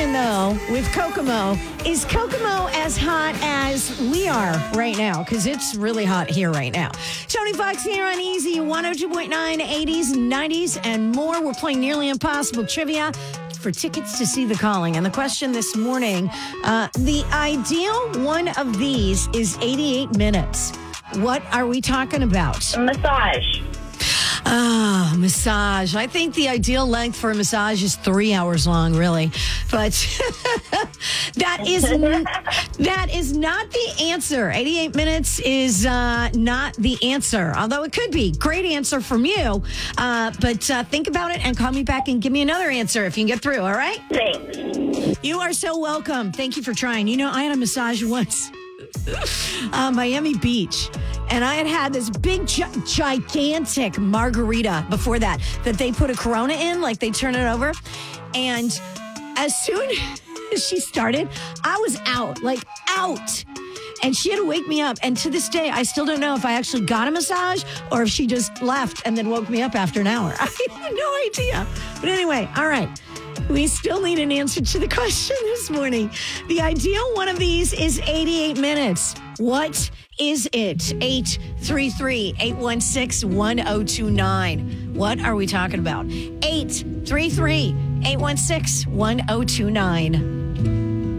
question, though, with Kokomo, is Kokomo as hot as we are right now? Because it's really hot here right now. Tony Fox here on Easy 102.9, 80s, 90s, and more. We're playing Nearly Impossible Trivia for tickets to see The Calling. And the question this morning, the ideal one of these is 88 minutes. What are we talking about? Massage. Massage. I think the ideal length for a massage is 3 hours long, really. But that is not the answer. 88 minutes is not the answer, although it could be. Great answer from you. But think about it and call me back and give me another answer if you can get through, all right? Thanks. You are so welcome. Thank you for trying. You know, I had a massage once. Miami Beach. And I had this big, gigantic margarita before that they put a Corona in, like they turn it over. And as soon as she started, I was out. And she had to wake me up. And to this day, I still don't know if I actually got a massage or if she just left and then woke me up after an hour. I have no idea. But anyway, all right. We still need an answer to the question this morning. The ideal one of these is 88 minutes. What is it? 833-816-1029. What are we talking about? 833-816-1029.